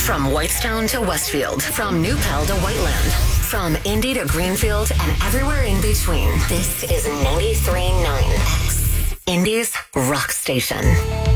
From Whitestown to Westfield, from New Pal to Whiteland, from Indy to Greenfield and everywhere in between. This is 93.9 X, Indy's rock station.